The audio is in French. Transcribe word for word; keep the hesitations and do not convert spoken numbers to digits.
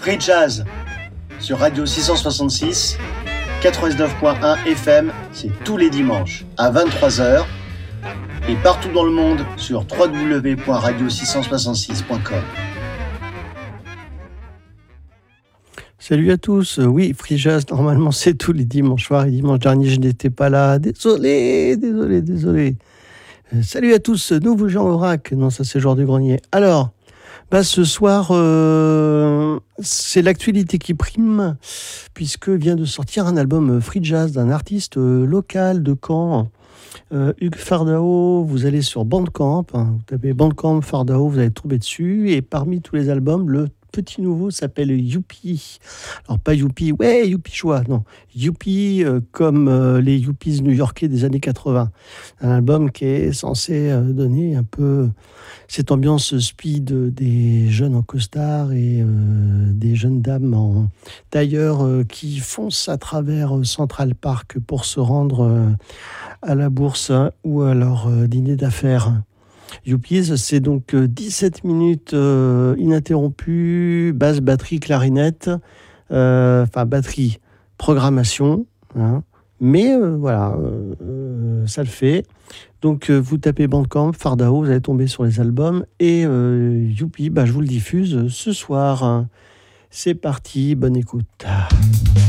Free Jazz sur Radio six cent soixante-six, quatre-vingt-dix-neuf point un F M, c'est tous les dimanches à vingt-trois heures et partout dans le monde sur w w w point radio six cent soixante-six point com. Salut à tous, oui, Free Jazz, normalement c'est tous les dimanches soirs et dimanche dernier je n'étais pas là, désolé, désolé, désolé. Euh, salut à tous, nouveau Jean Aubrac, non ça c'est Georges du Grenier. Alors, bah, ce soir, euh, c'est l'actualité qui prime, puisque vient de sortir un album Free Jazz d'un artiste euh, local de Caen, euh, Hugues Fardao. Vous allez sur Bandcamp, hein, vous tapez Bandcamp Fardao, vous allez tomber dessus, et parmi tous les albums, le petit nouveau s'appelle Youpi. Alors pas Youpi, ouais, Youpi choix, non. Youpi euh, comme euh, les Yuppies new-yorkais des années quatre-vingts. Un album qui est censé euh, donner un peu cette ambiance speed des jeunes en costard et euh, des jeunes dames en tailleur euh, qui foncent à travers euh, Central Park pour se rendre euh, à la bourse hein, ou à leur euh, dîner d'affaires. Youpies, c'est donc dix-sept minutes euh, ininterrompues, basse, batterie, clarinette, euh, enfin batterie, programmation, hein, mais euh, voilà, euh, ça le fait. Donc euh, vous tapez Bandcamp, Fardao, vous allez tomber sur les albums, et euh, Youpi, bah, je vous le diffuse ce soir. C'est parti, bonne écoute.